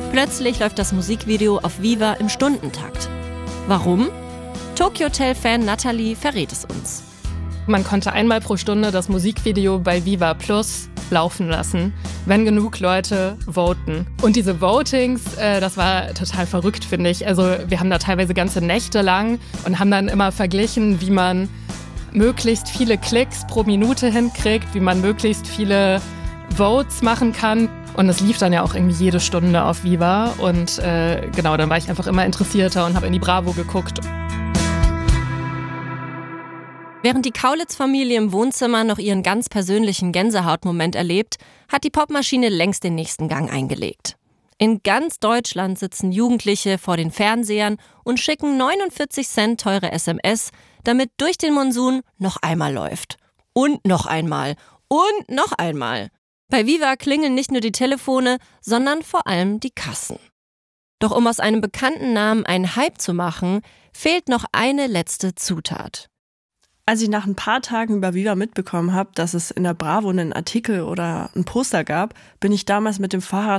Plötzlich läuft das Musikvideo auf Viva im Stundentakt. Warum? Tokyo Hotel-Fan Natalie verrät es uns. Man konnte einmal pro Stunde das Musikvideo bei Viva Plus laufen lassen, wenn genug Leute voten. Und diese Votings, das war total verrückt, finde ich. Also wir haben da teilweise ganze Nächte lang und haben dann immer verglichen, wie man möglichst viele Klicks pro Minute hinkriegt, wie man möglichst viele Votes machen kann. Und es lief dann ja auch irgendwie jede Stunde auf Viva. Und genau, dann war ich einfach immer interessierter und habe in die Bravo geguckt. Während die Kaulitz-Familie im Wohnzimmer noch ihren ganz persönlichen Gänsehautmoment erlebt, hat die Popmaschine längst den nächsten Gang eingelegt. In ganz Deutschland sitzen Jugendliche vor den Fernsehern und schicken 49 Cent teure SMS, damit durch den Monsun noch einmal läuft. Und noch einmal. Und noch einmal. Bei Viva klingeln nicht nur die Telefone, sondern vor allem die Kassen. Doch um aus einem bekannten Namen einen Hype zu machen, fehlt noch eine letzte Zutat. Als ich nach ein paar Tagen über Viva mitbekommen habe, dass es in der Bravo einen Artikel oder ein Poster gab, bin ich damals mit dem Fahrrad